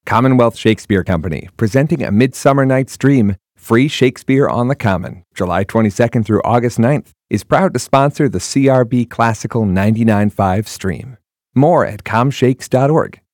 Commonwealth Shakespeare Company, presenting A Midsummer Night's Dream, free Shakespeare on the Common, July 22nd through August 9th, is proud to sponsor the CRB Classical 99.5 stream. More at comshakes.org.